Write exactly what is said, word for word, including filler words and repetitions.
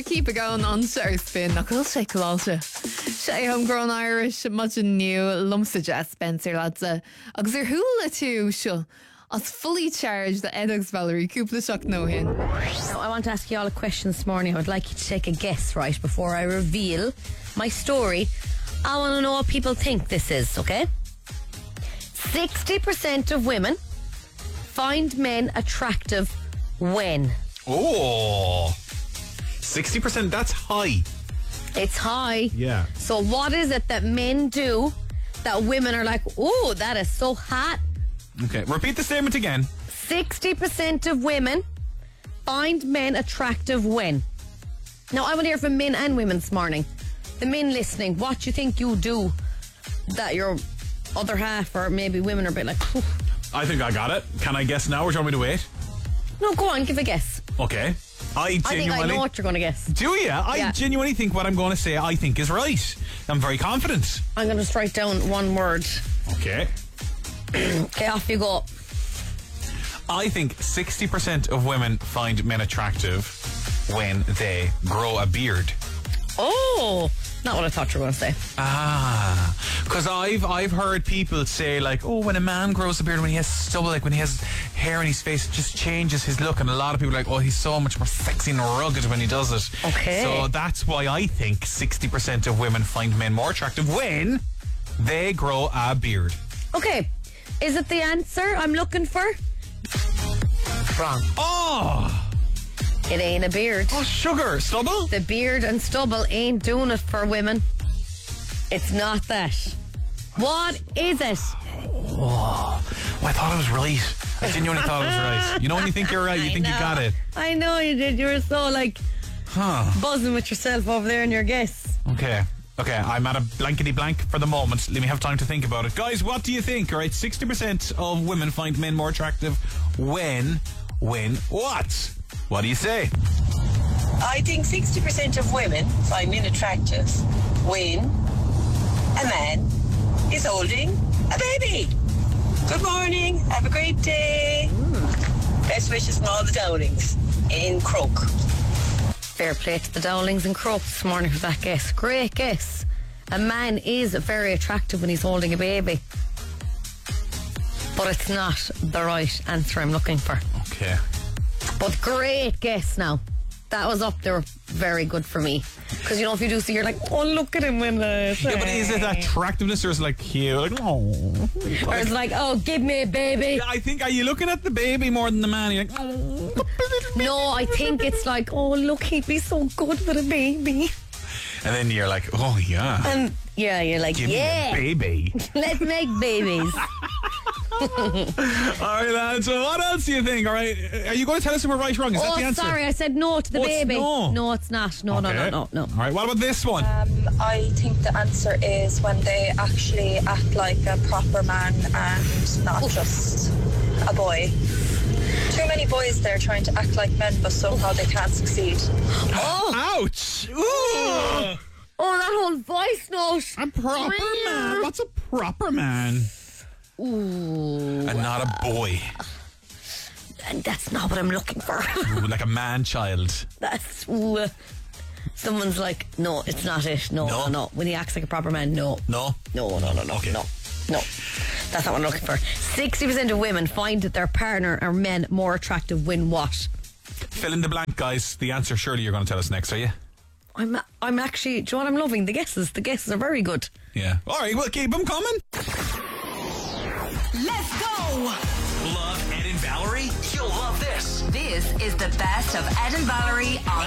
keep it going on our spin. Knuckle sé goáilte. Sé homegrown Irish much new lumsa jazz Spencer lads. Agus ar húla tú seo as fully charged the Edux Valerie Cúpla seach nó hin. So I want to ask you all a question this morning. I would like you to take a guess, right, before I reveal my story. I want to know what people think this is, okay? sixty percent of women find men attractive when? Oh, sixty percent, that's high. It's high. Yeah. So what is it that men do that women are like, oh, that is so hot? Okay, repeat the statement again. sixty percent of women find men attractive when? Now, I want to hear from men and women this morning. The men listening, what do you think you do that your other half or maybe women are a bit like, "Phew." I think I got it. Can I guess now or do you want me to wait? No, go on, give a guess. Okay. I genuinely... I think I know what you're going to guess. Do you? I Yeah. genuinely think what I'm going to say I think is right. I'm very confident. I'm going to just write down one word. Okay. Okay, off you go. I think sixty percent of women find men attractive when they grow a beard. Oh, not what I thought you were going to say. Ah, because I've I've heard people say like, oh, when a man grows a beard, when he has stubble, like when he has hair on his face, it just changes his look. And a lot of people are like, oh, he's so much more sexy and rugged when he does it. Okay. So that's why I think sixty percent of women find men more attractive when they grow a beard. Okay, is it the answer I'm looking for? Wrong. Oh, It ain't a beard. oh, sugar, stubble? The beard and stubble ain't doing it for women. It's not that. What is it? Oh, I thought it was right. I genuinely thought it was right. You know when you think you're right, you I think know. you got it. I know you did. You were so like Huh. buzzing with yourself over there in your guess. Okay. Okay, I'm at a blankety blank for the moment. Let me have time to think about it. Guys, what do you think? All right, sixty percent of women find men more attractive when, when, what? What do you say? I think sixty percent of women find men attractive when a man is holding a baby. Good morning. Have a great day. Best wishes from all the Downings in Crook. Fair play to the Dowlings and Crooks this morning for that guess. Great guess. A man is very attractive when he's holding a baby. But it's not the right answer I'm looking for. Okay. But great guess now. That was up there very good for me. Because, you know, if you do see, you're like, oh, look at him in the... Yeah, but is it attractiveness or is it like cute? Like, oh. Or it's like, oh, give me a baby. I think, are you looking at the baby more than the man? You're like, oh. No, I think it's like, oh, look, he'd be so good with a baby. And then you're like, oh, yeah. And yeah, you're like, Give yeah, me a baby. let's make babies. All right, lads. So what else do you think? All right. Are you going to tell us if we're right or wrong? Is that the Oh, answer? sorry, I said no to the Oh, it's baby. no. No, it's not. No, no, Okay. no, no, no. All right. What about this one? Um, I think the answer is when they actually act like a proper man and not just a boy. Too many boys there trying to act like men, but somehow they can't succeed. Oh, Ouch! Ooh. oh, that whole voice note. A proper man. What's a proper man? Ooh, And not a boy. and that's not what I'm looking for. Ooh, like a man child. That's ooh. Someone's like, no, it's not it. No, No? no, no. When he acts like a proper man, no, No? no, no, no, no, Okay. no, no. That's not what I'm looking for. Sixty percent of women find that their partner or men more attractive when what? Fill in the blank, guys. The answer surely you're going to tell us next, are you? I'm, I'm actually. Do you know what I'm loving? The guesses. The guesses are very good. Yeah. All right, well, keep them coming. Let's go! Love Ed and Valerie? You'll love this. This is the best of Ed and Valerie on